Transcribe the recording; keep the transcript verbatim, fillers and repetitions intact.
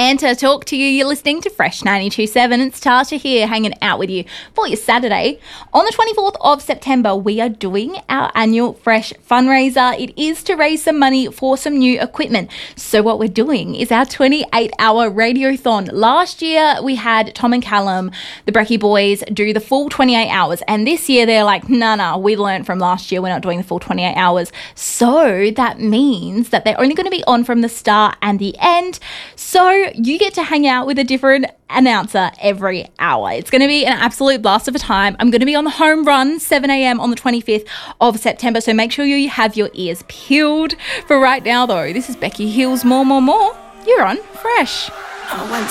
And to talk to you, you're listening to Fresh ninety-two point seven. It's Tasha here, hanging out with you for your Saturday. On the twenty-fourth of September, we are doing our annual Fresh fundraiser. It is to raise some money for some new equipment. So what we're doing is our twenty-eight hour radiothon. Last year, we had Tom and Callum, the Brekkie boys, do the full twenty-eight hours. And this year, they're like, nah, nah, we learned from last year, we're not doing the full twenty-eight hours. So that means that they're only going to be on from the start and the end. So you get to hang out with a different announcer every hour. It's going to be an absolute blast of a time. I'm going to be on the home run, seven a.m. on the twenty-fifth of September. So make sure you have your ears peeled. For right now, though, this is Becky Hill's More, More, More. You're on Fresh.